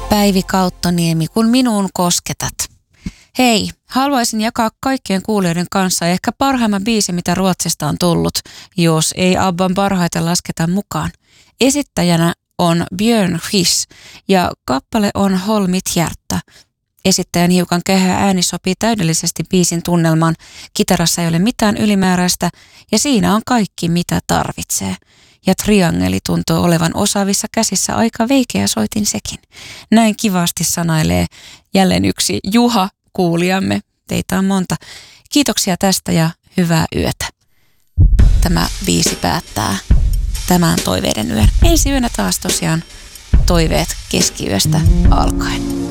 Päivi Kauttoniemi, kun minuun kosketat. Hei, haluaisin jakaa kaikkien kuulijoiden kanssa ehkä parhaimman biisi, mitä Ruotsista on tullut, jos ei Abban parhaita lasketa mukaan. Esittäjänä on Björn Skifs ja kappale on Håll mitt hjärta. Esittäjän hiukan kehä ääni sopii täydellisesti biisin tunnelmaan. Kitarassa ei ole mitään ylimääräistä ja siinä on kaikki, mitä tarvitsee. Ja triangeli tuntuu olevan osaavissa käsissä, aika veikeä soitin sekin. Näin kivasti sanailee jälleen yksi Juha kuulijamme. Teitä on monta. Kiitoksia tästä ja hyvää yötä. Tämä biisi päättää tämän toiveiden yön. Ensi yönä taas tosiaan toiveet keskiyöstä alkaen.